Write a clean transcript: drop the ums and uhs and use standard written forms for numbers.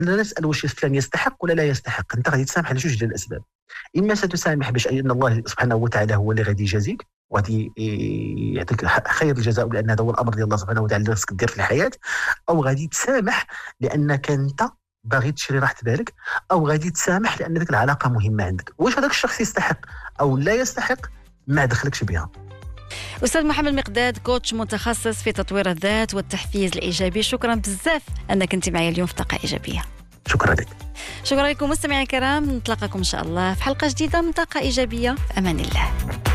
لا نسال واش فلان يستحق ولا لا يستحق، انت غادي تسامح على جوج ديال الاسباب. اما ستسامح باش ان الله سبحانه وتعالى هو اللي غادي يجازيك وغادي يعطيك خير الجزاء، لان هذا هو الامر ديال الله سبحانه وتعالى اللي خصك دير في الحياه. او غادي تسامح لانك انت باغي تشري راحه بالك، او غادي تسامح لان ديك العلاقه مهمه عندك. واش هذاك الشخص يستحق او لا يستحق ما دخلكش بها. أستاذ محمد مقداد، كوتش متخصص في تطوير الذات والتحفيز الإيجابي، شكرا بزاف أنك أنت معي اليوم في طاقة إيجابية. شكرا لك. شكرا لكم مستمعي الكرام، نتلاقاكم إن شاء الله في حلقة جديدة من طاقة إيجابية، في أمان الله.